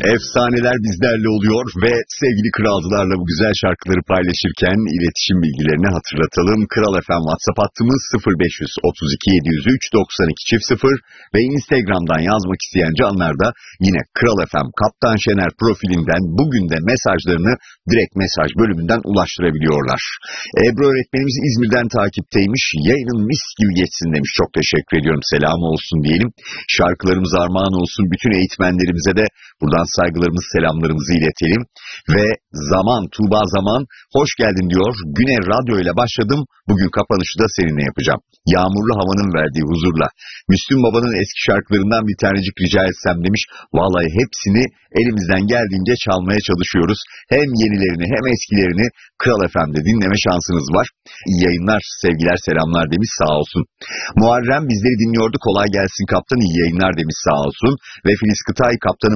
Efsaneler bizlerle oluyor ve sevgili kralcılarla bu güzel şarkıları paylaşırken iletişim bilgilerini hatırlatalım. Kral FM WhatsApp hattımız 0532 703 92 0 ve Instagram'dan yazmak isteyen canlar da yine Kral FM Kaptan Şener profilinden bugün de mesajlarını direkt mesaj bölümünden ulaştırabiliyorlar. Ebru öğretmenimiz İzmir'den takipteymiş. Yayının mis gibi geçsin demiş. Çok teşekkür ediyorum. Selam olsun diyelim. Şarkılarımız armağan olsun. Bütün eğitmenlerimize de buradan saygılarımızı, selamlarımızı iletelim. Ve Tuğba Zaman hoş geldin diyor. Güne radyo ile başladım. Bugün kapanışı da seninle yapacağım. Yağmurlu havanın verdiği huzurla. Müslüm Baba'nın eski şarkılarından bir tanecik rica etsem demiş. Vallahi hepsini elimizden geldiğince çalmaya çalışıyoruz. Hem yenilerini hem eskilerini Kral FM'de dinleme şansınız var. İyi yayınlar, sevgiler, selamlar demiş, sağ olsun. Muharrem bizleri dinliyordu. Kolay gelsin kaptan, iyi yayınlar demiş, sağ olsun. Ve Filiz Kıtay, kaptanım